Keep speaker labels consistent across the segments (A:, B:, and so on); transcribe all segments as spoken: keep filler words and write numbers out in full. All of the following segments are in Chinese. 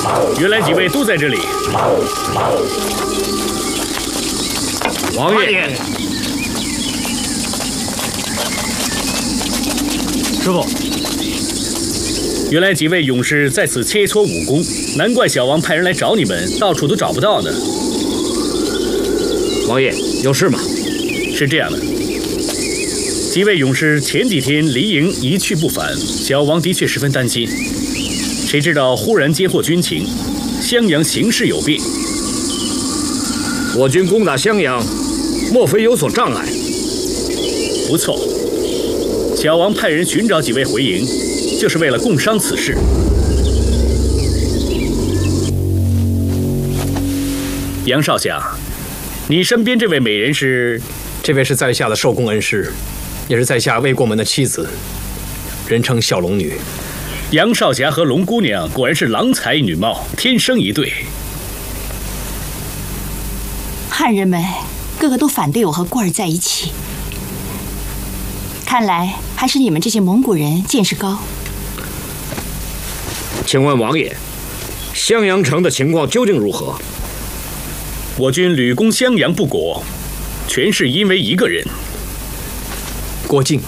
A: 原来几位都在这里。
B: 王爷，
C: 师傅，
A: 原来几位勇士在此切磋武功，难怪小王派人来找你们，到处都找不到呢。
B: 王爷有事吗？
A: 是这样的，几位勇士前几天离营一去不返，小王的确十分担心。谁知道忽然接获军情，襄阳形势有变。
B: 我军攻打襄阳，莫非有所障碍？
A: 不错，小王派人寻找几位回营，就是为了共商此事。杨少侠，你身边这位美人是？
C: 这位是在下的受供恩师，也是在下魏过门的妻子，人称小龙女。
A: 杨少侠和龙姑娘果然是郎才女貌，天生一对。
D: 汉人们个个都反对我和过儿在一起，看来还是你们这些蒙古人见识高。
B: 请问王爷，襄阳城的情况究竟如何？
A: 我军屡攻襄阳不果，全是因为一个人，
C: 郭靖。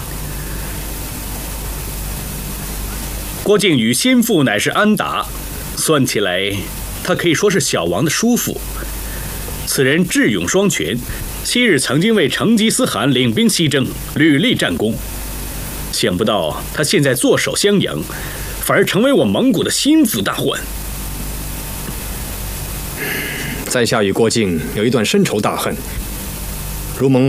A: 郭靖与先父乃是安达，算起来，他可以说是小王的叔父。此人智勇双全，昔日曾经为成吉思汗领兵西征，屡立战功。想不到他现在坐守襄阳，反而成为我蒙古的心腹大患。
C: 在下与郭靖有一段深仇大恨，如蒙